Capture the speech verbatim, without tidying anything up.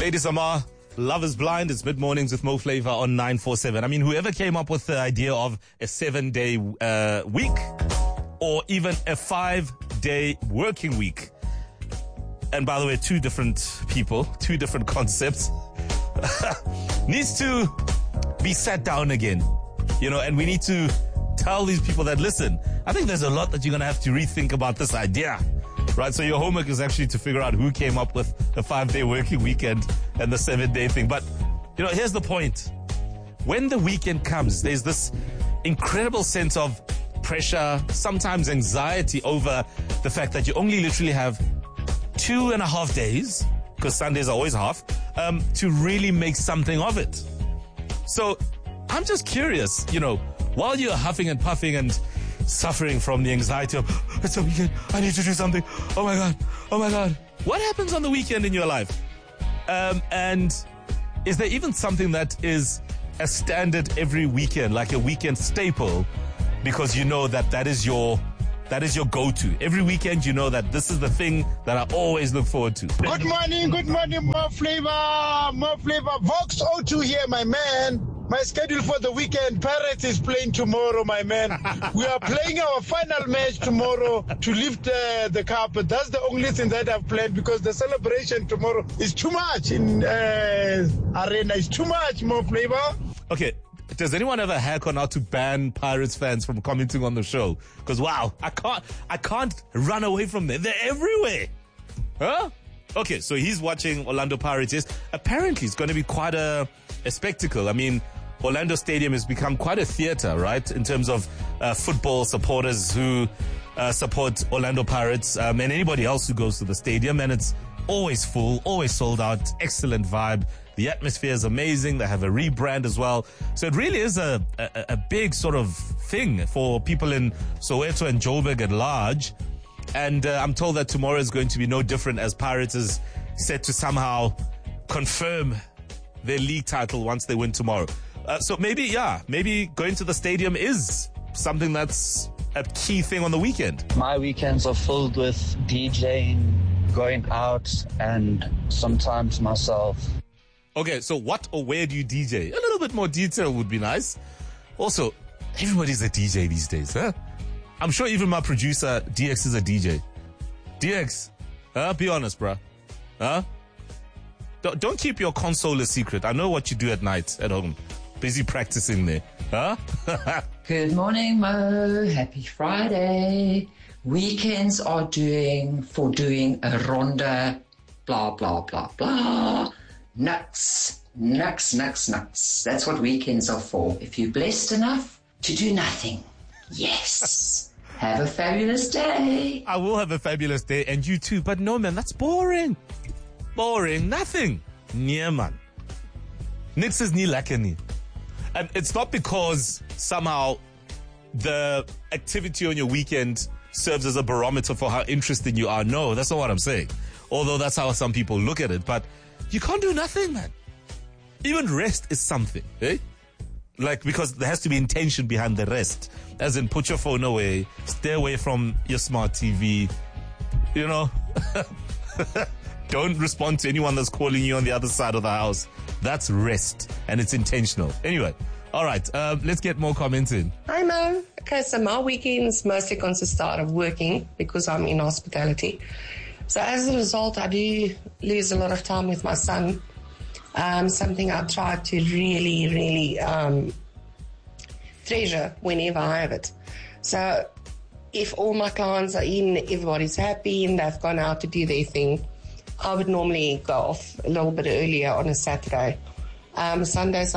Lady Samar, Love is Blind. It's Mid Mornings with Mo Flava on nine four seven. I mean, whoever came up with the idea of a seven-day uh, week or even a five-day working week, and by the way, two different people, two different concepts, needs to be sat down again, you know, and we need to tell these people that, listen, I think there's a lot that you're going to have to rethink about this idea. Right, so your homework is actually to figure out who came up with the five-day working weekend and the seven-day thing. But, you know, here's the point. When the weekend comes, there's this incredible sense of pressure, sometimes anxiety over the fact that you only literally have two and a half days, because Sundays are always half, um, to really make something of it. So I'm just curious, you know, while you're huffing and puffing and suffering from the anxiety of, it's a weekend, I need to do something, oh my God, oh my God. What happens on the weekend in your life? Um, and is there even something that is a standard every weekend, like a weekend staple, because you know that that is your that is your go-to? Every weekend you know that this is the thing that I always look forward to. Good morning, good morning, Mo Flava, Mo Flava, Vox O two here, my man. My schedule for the weekend, Pirates is playing tomorrow, my man. We are playing our final match tomorrow to lift uh, the cup. But that's the only thing that I've planned, because the celebration tomorrow is too much in uh, Arena. It's too much, Mo Flava. Okay, does anyone ever hack on how to ban Pirates fans from commenting on the show? Because, wow, I can't, I can't run away from them. They're everywhere. Huh? Okay, so he's watching Orlando Pirates. Yes, apparently it's going to be quite a, a spectacle. I mean, Orlando Stadium has become quite a theater, right, in terms of uh, football supporters who uh, support Orlando Pirates um, and anybody else who goes to the stadium. And it's always full, always sold out, excellent vibe. The atmosphere is amazing. They have a rebrand as well. So it really is a, a, a big sort of thing for people in Soweto and Joburg at large. And uh, I'm told that tomorrow is going to be no different, as Pirates is set to somehow confirm their league title once they win tomorrow. Uh, so maybe, yeah, maybe going to the stadium is something that's a key thing on the weekend. My weekends are filled with DJing, going out, and sometimes myself. Okay, so what or where do you D J? A little bit more detail would be nice. Also, everybody's a D J these days, huh? I'm sure even my producer, D X, is a D J. D X, huh? Be honest, bruh. Huh? Don't, don't keep your console a secret. I know what you do at night at home. Busy practicing there. Huh? Good morning, Mo. Happy Friday. Weekends are doing for doing a ronda, blah, blah, blah, blah. Nuts, nuts, nuts, nuts. That's what weekends are for. If you're blessed enough to do nothing. Yes. Have a fabulous day. I will have a fabulous day, and you too. But no, man, that's boring. Boring. Nothing. Nee, man. Niks is nie lekker nie. And it's not because somehow the activity on your weekend serves as a barometer for how interesting you are. No, that's not what I'm saying. Although that's how some people look at it. But you can't do nothing, man. Even rest is something, eh? Like, because there has to be intention behind the rest. As in, put your phone away, stay away from your smart T V, you know. Don't respond to anyone that's calling you on the other side of the house. That's rest, and it's intentional. Anyway, all right, uh, let's get more comments in. Hi, Mo. Okay, so my weekends mostly consist out of working because I'm in hospitality. So as a result, I do lose a lot of time with my son. Um, something I try to really, really um, treasure whenever I have it. So if all my clients are in, everybody's happy, and they've gone out to do their thing, I would normally go off a little bit earlier on a Saturday. Um, Sundays